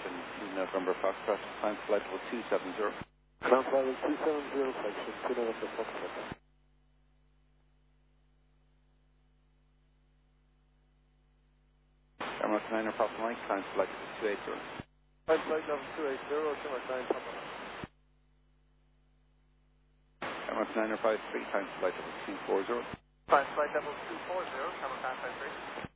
Houston to November Foxtrot, time flight level 270. Ground level 270, flight 2 November Foxtrot. Emirates 9 Papa Mike, time flight level 280. Time flight level 280, Emirates 9 Papa Mike. Emirates 953, time flight level 240. Time flight level 240, Camera 553.